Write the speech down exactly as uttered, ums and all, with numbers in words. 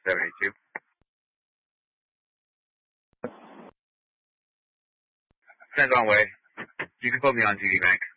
seven eight two. Send on way. You can put me on T D Bank.